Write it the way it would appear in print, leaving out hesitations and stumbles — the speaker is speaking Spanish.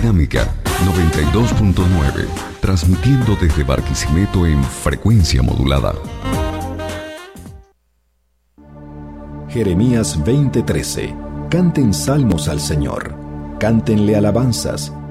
Dinámica 92.9, transmitiendo desde Barquisimeto en frecuencia modulada. Jeremías 20:13. Canten salmos al Señor, cántenle alabanzas,